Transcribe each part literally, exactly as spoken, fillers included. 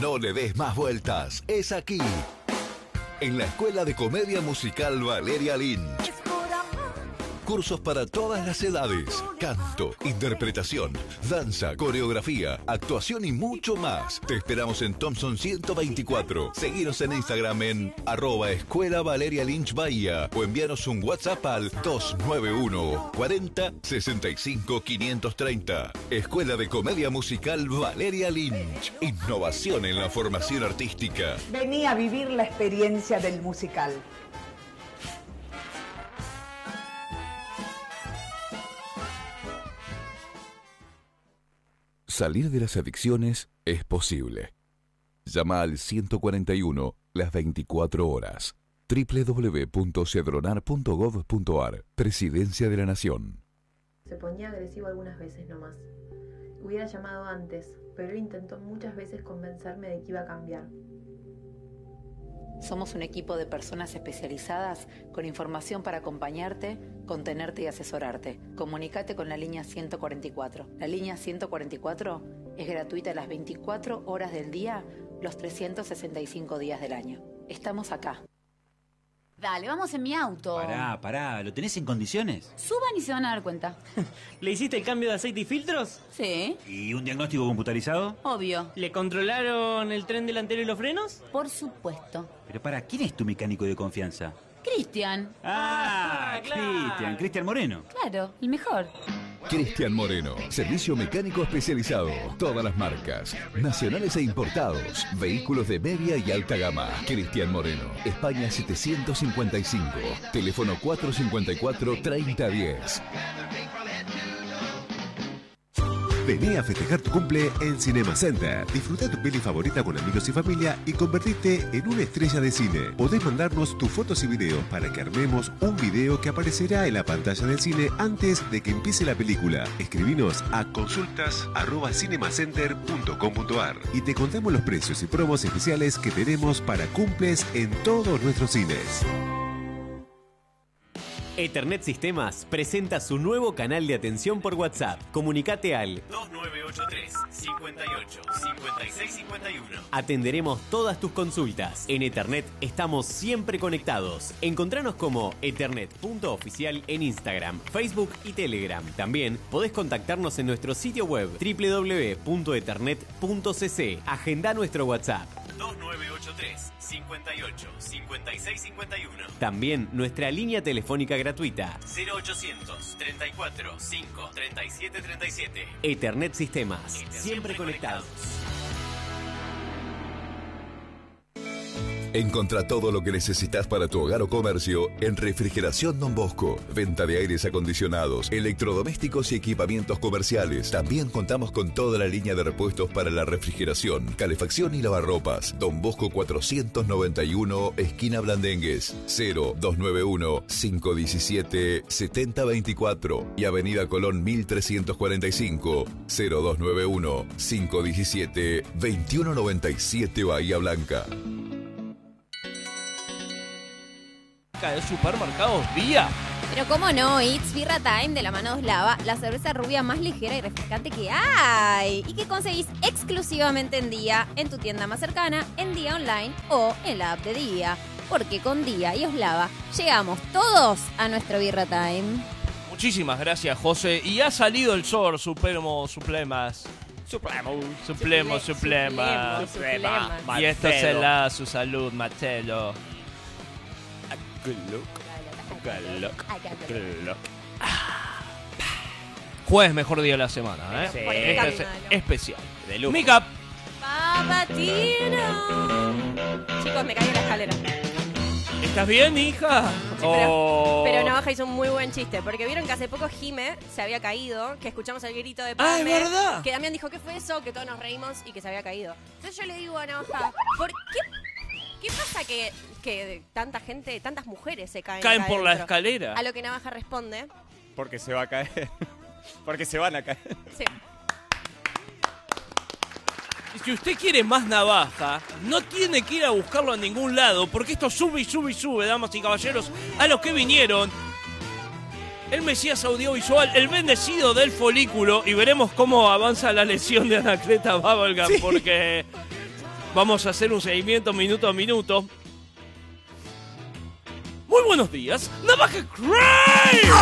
No le des más vueltas, es aquí, en la Escuela de Comedia Musical Valeria Lynch. Cursos para todas las edades, canto, interpretación, danza, coreografía, actuación y mucho más. Te esperamos en Thompson ciento veinticuatro. Seguinos en Instagram en arroba Escuela Valeria Lynch Bahía o envíanos un WhatsApp al dos nueve uno, cuarenta, sesenta y cinco, quinientos treinta. Escuela de Comedia Musical Valeria Lynch. Innovación en la formación artística. Vení a vivir la experiencia del musical. Salir de las adicciones es posible. Llama al ciento cuarenta y uno las veinticuatro horas. doble u doble u doble u punto cedronar punto gov punto ar. Presidencia de la Nación. Se ponía agresivo algunas veces nomás. Hubiera llamado antes, pero él intentó muchas veces convencerme de que iba a cambiar. Somos un equipo de personas especializadas con información para acompañarte, contenerte y asesorarte. Comunícate con la línea ciento cuarenta y cuatro. La línea ciento cuarenta y cuatro es gratuita las veinticuatro horas del día, los trescientos sesenta y cinco días del año. Estamos acá. Dale, vamos en mi auto. Pará, pará, ¿lo tenés en condiciones? Suban y se van a dar cuenta. ¿Le hiciste el cambio de aceite y filtros? Sí. ¿Y un diagnóstico computarizado? Obvio. ¿Le controlaron el tren delantero y los frenos? Por supuesto. Pero pará, ¿quién es tu mecánico de confianza? Cristian. Ah, Ah, claro. Cristian, Cristian Moreno. Claro, el mejor. Cristian Moreno, servicio mecánico especializado, todas las marcas, nacionales e importados, vehículos de media y alta gama. Cristian Moreno, España setecientos cincuenta y cinco, teléfono cuatrocientos cincuenta y cuatro, treinta diez. Vení a festejar tu cumple en Cinema Center. Disfruta tu peli favorita con amigos y familia y convertirte en una estrella de cine. Podés mandarnos tus fotos y videos para que armemos un video que aparecerá en la pantalla del cine antes de que empiece la película. Escribinos a consultas arroba cinemacenter punto com punto ar y te contamos los precios y promos especiales que tenemos para cumples en todos nuestros cines. Ethernet Sistemas presenta su nuevo canal de atención por WhatsApp. Comunicate al dos nueve ocho tres, cinco ocho, cinco seis cinco uno. Atenderemos todas tus consultas. En Ethernet estamos siempre conectados. Encontranos como ethernet punto oficial en Instagram, Facebook y Telegram. También podés contactarnos en nuestro sitio web doble u doble u doble u punto ethernet punto c c. Agenda nuestro WhatsApp dos nueve ocho tres, cinco ocho, cinco seis cinco uno. También nuestra línea telefónica gratuita cero ochocientos, treinta y cuatro, cinco, treinta y siete, treinta y siete. Ethernet Sistemas, Ethernet, siempre, siempre conectados. Encontrá todo lo que necesitas para tu hogar o comercio en Refrigeración Don Bosco. Venta de aires acondicionados, electrodomésticos y equipamientos comerciales. También contamos con toda la línea de repuestos para la refrigeración, calefacción y lavarropas. Don Bosco cuatrocientos noventa y uno, esquina Blandengues, cero dos nueve uno, cinco uno siete, siete cero dos cuatro y Avenida Colón mil trescientos cuarenta y cinco, cero dos nueve uno, cinco uno siete, dos uno nueve siete Bahía Blanca. De supermercados Vía. Pero cómo no, It's Birra Time de la mano de Oslava, la cerveza rubia más ligera y refrescante que hay y que conseguís exclusivamente en Día, en tu tienda más cercana, en Día Online o en la app de Día. Porque con Día y Oslava llegamos todos a nuestro Birra Time. Muchísimas gracias, José. Y ha salido el sol, Supremo, Suplemas. Suplemo, suplemo, suplema. Suplema. Y esto se la su salud, Matelo. Jueves, mejor día de la semana, ¿eh? Sí. Este es especial. De lujo. Mica. Papatino. Chicos, me caí en la escalera. ¿Estás bien, hija? Sí, pero, Oh. pero Navaja hizo un muy buen chiste, porque vieron que hace poco Jime se había caído, que escuchamos el grito de Ah, ¿es Pame, verdad? que Damián dijo, ¿qué fue eso? Que todos nos reímos y que se había caído. Entonces yo le digo a Navaja, ¿por qué, qué pasa que, que tanta gente, tantas mujeres se caen Caen acá por la adentro? escalera. A lo que Navaja responde, Porque se va a caer. Porque se van a caer. sí, Si usted quiere más Navaja, no tiene que ir a buscarlo a ningún lado, porque esto sube y sube y sube, damas y caballeros, a los que vinieron. El Mesías audiovisual, el bendecido del folículo, y veremos cómo avanza la lesión de Anacleta Bubblegum, Sí. porque Vamos a hacer un seguimiento minuto a minuto. Muy buenos días, Navaja Crime.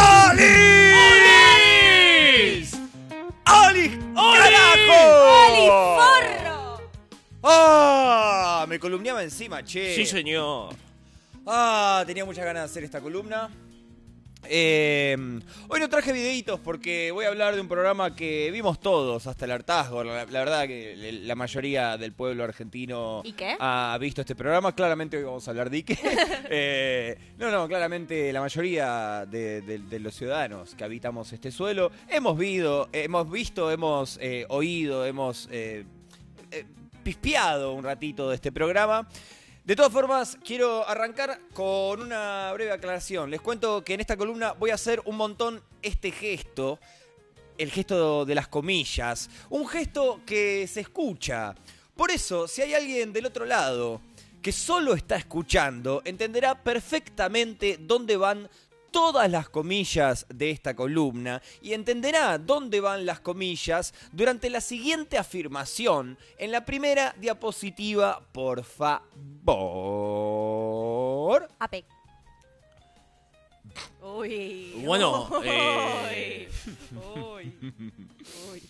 ¡Olis! ¡Olis! ¡Carajo! ¡Oli, forro! ¡Ah! Me columniaba encima, che. Sí, señor. Ah, tenía muchas ganas de hacer esta columna. Eh, hoy no traje videitos porque voy a hablar de un programa que vimos todos hasta el hartazgo. La, la verdad que la mayoría del pueblo argentino ¿Y qué? ha visto este programa. Claramente hoy vamos a hablar de Ike. eh, no, no, claramente la mayoría de, de, de los ciudadanos que habitamos este suelo hemos visto, hemos visto, hemos eh, oído, hemos eh, eh, pispeado un ratito de este programa. De todas formas, quiero arrancar con una breve aclaración. Les cuento que en esta columna voy a hacer un montón este gesto, el gesto de las comillas, un gesto que se escucha. Por eso, si hay alguien del otro lado que solo está escuchando, entenderá perfectamente dónde van todas las comillas de esta columna y entenderá dónde van las comillas durante la siguiente afirmación en la primera diapositiva, por favor. Ape. Uy. Bueno, uy, eh... uy, uy.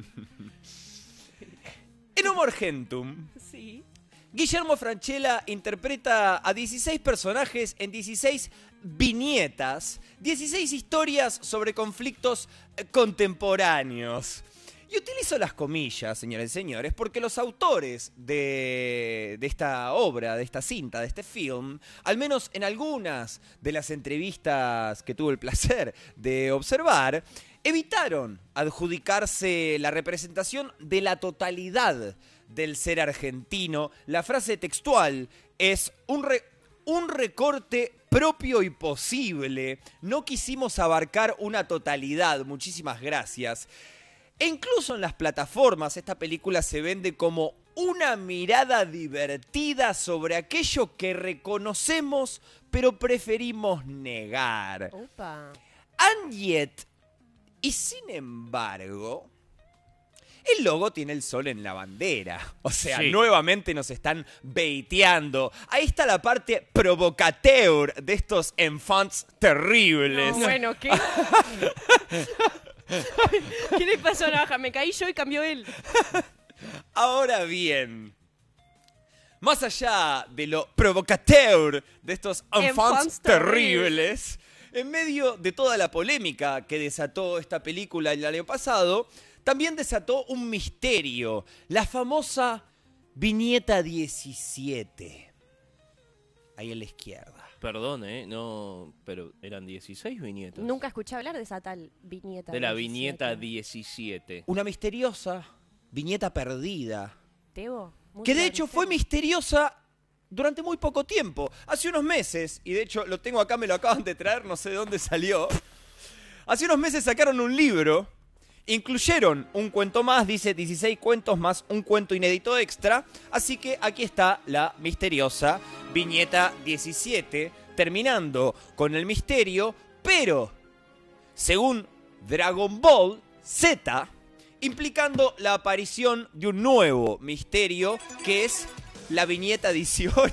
En Homo Argentum, Sí. Guillermo Francella interpreta a dieciséis personajes en dieciséis viñetas, dieciséis historias sobre conflictos eh, contemporáneos. Y utilizo las comillas, señores y señores, porque los autores de, de esta obra, de esta cinta, de este film, al menos en algunas de las entrevistas que tuve el placer de observar, evitaron adjudicarse la representación de la totalidad del ser argentino. La frase textual es un, re, un recorte propio y posible. No quisimos abarcar una totalidad. Muchísimas gracias. E incluso en las plataformas esta película se vende como una mirada divertida sobre aquello que reconocemos pero preferimos negar. Opa. And yet, y sin embargo, el logo tiene el sol en la bandera. O sea, Sí. nuevamente nos están baiteando. Ahí está la parte provocateur de estos enfants terribles. No, bueno, ¿qué? ¿Qué le pasó a Navaja? Me caí yo y cambió él. Ahora bien, más allá de lo provocateur de estos enfants Enfants terribles, en medio de toda la polémica que desató esta película el año pasado, también desató un misterio, la famosa viñeta diecisiete. Ahí a la izquierda. Perdón, ¿eh? No, pero eran dieciséis viñetas. Nunca escuché hablar de esa tal viñeta. De la diecisiete. viñeta diecisiete. Una misteriosa viñeta perdida, Tebo. muy que de claro, hecho fue misteriosa durante muy poco tiempo. Hace unos meses, y de hecho lo tengo acá, me lo acaban de traer, no sé de dónde salió. Hace unos meses sacaron un libro, incluyeron un cuento más, dice dieciséis cuentos más un cuento inédito extra. Así que aquí está la misteriosa viñeta diecisiete, terminando con el misterio, pero según Dragon Ball Z, implicando la aparición de un nuevo misterio que es la viñeta dieciocho.